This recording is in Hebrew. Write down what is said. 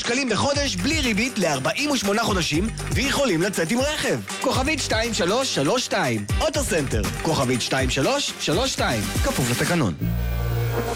שקלים בחודש בלי ריבית ל-48 חודשים, ויכולים לצאת עם רכב. כוכבית 2332, אוטוסנטר, כוכבית 2332, כפוף לתקנון.